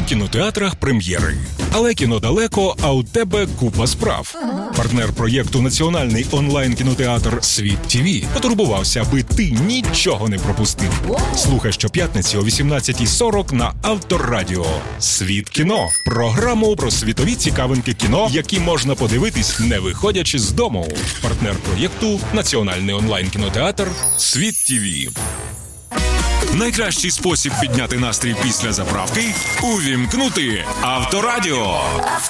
кінотеатрах прем'єри. Але кіно далеко, а у тебе купа справ. Партнер проєкту «Національний онлайн-кінотеатр Світ ТВ» потурбувався, аби ти нічого не пропустив. Слухай щоп'ятниці о 18:40 на Авторадіо. «Світ кіно» – програму про світові цікавинки кіно, які можна подивитись, не виходячи з дому. Партнер проєкту «Національний онлайн-кінотеатр Світ ТВ». Найкращий спосіб підняти настрій після заправки – увімкнути Авторадіо.